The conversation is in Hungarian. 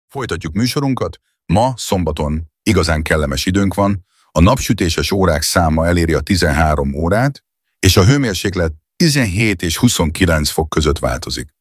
Folytatjuk műsorunkat. Ma, szombaton igazán kellemes időnk van, a napsütéses órák száma eléri a 13 órát, és a hőmérséklet 17 és 29 fok között változik.